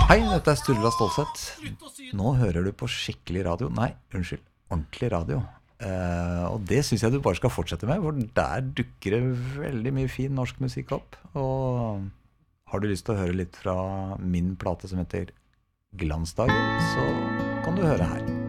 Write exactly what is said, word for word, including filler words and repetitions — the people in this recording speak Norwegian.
Hei, dette er Sturla Stålsett. Nå hører du på skikkelig radio. Nei, unnskyld, ordentlig radio. Eh, og det synes jeg du bare skal fortsette med, for der dukker det veldig mye fin norsk musikk opp. Og har du lyst til å høre litt fra min plate som heter Glansdager, så kan du høre her.